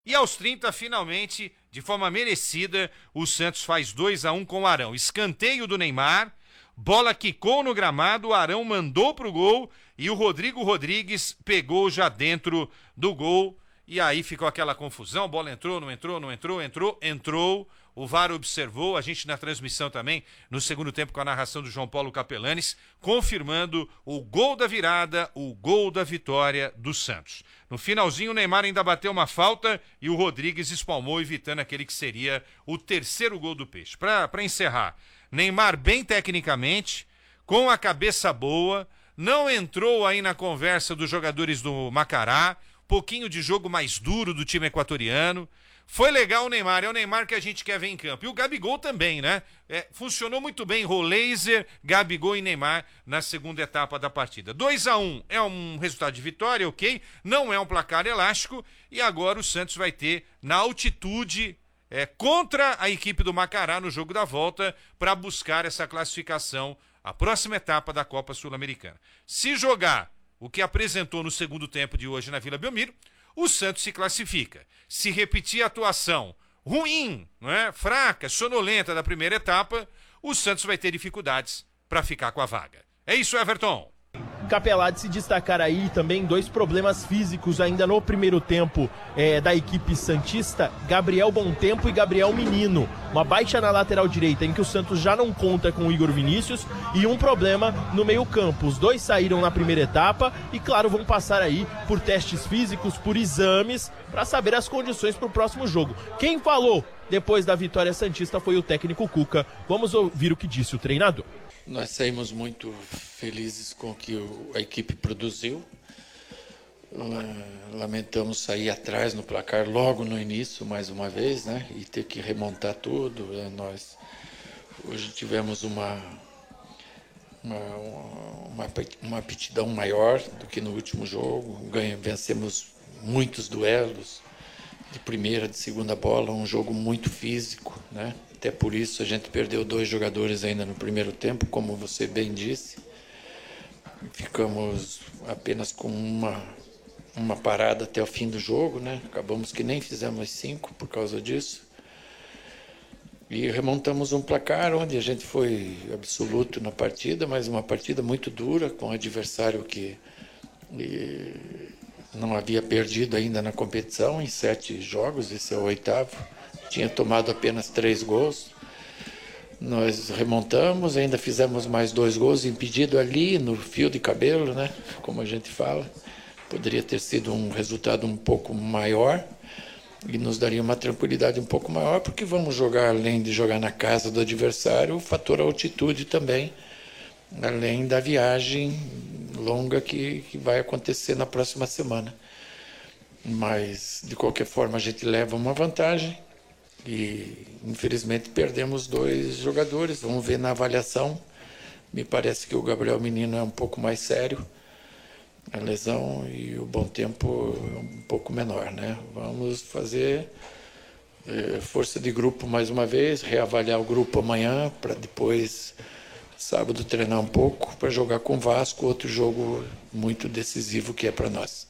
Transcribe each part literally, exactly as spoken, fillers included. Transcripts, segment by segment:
E aos trinta, finalmente, de forma merecida, o Santos faz dois a um com o Arão. Escanteio do Neymar, bola quicou no gramado, o Arão mandou pro gol e o Rodrigo Rodrigues pegou já dentro do gol. E aí ficou aquela confusão, bola entrou, não entrou, não entrou, entrou, entrou. O V A R observou, a gente na transmissão também, no segundo tempo com a narração do João Paulo Capelanes, confirmando o gol da virada, o gol da vitória do Santos. No finalzinho o Neymar ainda bateu uma falta e o Rodrigues espalmou, evitando aquele que seria o terceiro gol do Peixe. Para encerrar, Neymar bem tecnicamente, com a cabeça boa, não entrou aí na conversa dos jogadores do Macará, pouquinho de jogo mais duro do time equatoriano. Foi legal o Neymar, é o Neymar que a gente quer ver em campo. E o Gabigol também, né? É, funcionou muito bem, Roleiser, Gabigol e Neymar na segunda etapa da partida. dois a um é um resultado de vitória, ok? Não é um placar elástico. E agora o Santos vai ter, na altitude, é, contra a equipe do Macará no jogo da volta, para buscar essa classificação, a próxima etapa da Copa Sul-Americana. Se jogar o que apresentou no segundo tempo de hoje na Vila Belmiro, o Santos se classifica. Se repetir a atuação ruim, não é? Fraca, sonolenta da primeira etapa, o Santos vai ter dificuldades para ficar com a vaga. É isso, Everton. Capelá, de se destacar aí também dois problemas físicos ainda no primeiro tempo é, da equipe santista, Gabriel Bontempo e Gabriel Menino. Uma baixa na lateral direita em que o Santos já não conta com o Igor Vinícius e um problema no meio campo. Os dois saíram na primeira etapa e, claro, vão passar aí por testes físicos, por exames, para saber as condições para o próximo jogo. Quem falou depois da vitória santista foi o técnico Cuca. Vamos ouvir o que disse o treinador. Nós saímos muito felizes com o que a equipe produziu. Lamentamos sair atrás no placar logo no início, mais uma vez, né? E ter que remontar tudo. Nós hoje tivemos uma, uma, uma, uma aptidão maior do que no último jogo. Ganha, vencemos muitos duelos de primeira, de segunda bola, um jogo muito físico, né? Até por isso a gente perdeu dois jogadores ainda no primeiro tempo, como você bem disse. Ficamos apenas com uma, uma parada até o fim do jogo, né? Acabamos que nem fizemos cinco por causa disso. E remontamos um placar onde a gente foi absoluto na partida, mas uma partida muito dura, com um adversário que e, não havia perdido ainda na competição em sete jogos, esse é o oitavo. Tinha tomado apenas três gols. Nós remontamos, ainda fizemos mais dois gols, impedido ali no fio de cabelo, né? Como a gente fala. Poderia ter sido um resultado um pouco maior e nos daria uma tranquilidade um pouco maior, porque vamos jogar, além de jogar na casa do adversário, o fator altitude também, além da viagem longa que, que vai acontecer na próxima semana. Mas, de qualquer forma, a gente leva uma vantagem. E infelizmente perdemos dois jogadores. Vamos ver na avaliação. Me parece que o Gabriel Menino é um pouco mais sério, a lesão, e o Bontempo é um pouco menor, né? Vamos fazer é, força de grupo mais uma vez, reavaliar o grupo amanhã, para depois, sábado, treinar um pouco, para jogar com o Vasco, outro jogo muito decisivo que é para nós.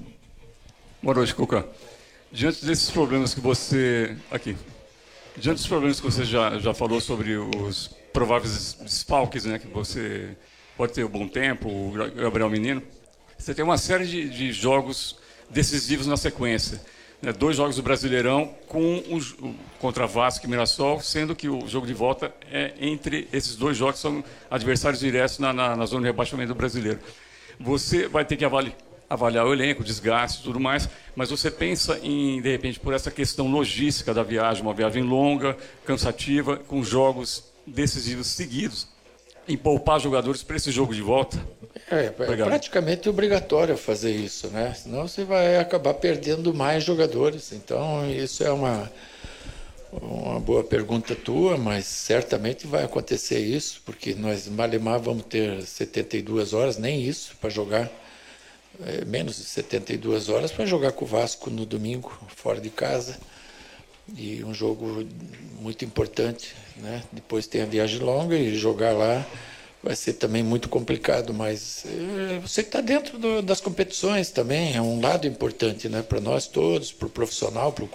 Boa noite, Cuca. Diante desses problemas que você... Aqui. Diante dos problemas que você já, já falou sobre os prováveis desfalques, né, que você pode ter o Bontempo, o Gabriel Menino, você tem uma série de, de jogos decisivos na sequência. Né, dois jogos do Brasileirão com um, contra Vasco e Mirassol, sendo que o jogo de volta é entre esses dois jogos, são adversários diretos na, na, na zona de rebaixamento do Brasileiro. Você vai ter que avaliar avaliar o elenco, o desgaste e tudo mais, mas você pensa em, de repente, por essa questão logística da viagem, uma viagem longa, cansativa, com jogos decisivos seguidos, em poupar jogadores para esse jogo de volta? É, é praticamente obrigatório fazer isso, né? Senão você vai acabar perdendo mais jogadores. Então, isso é uma, uma boa pergunta tua, mas certamente vai acontecer isso, porque nós, malemar, vamos ter setenta e duas horas, nem isso, para jogar. É, menos de setenta e duas horas para jogar com o Vasco no domingo, fora de casa, e um jogo muito importante, né? Depois tem a viagem longa e jogar lá vai ser também muito complicado, mas é, você está dentro do, das competições também, é um lado importante, né, para nós todos, para o profissional, para o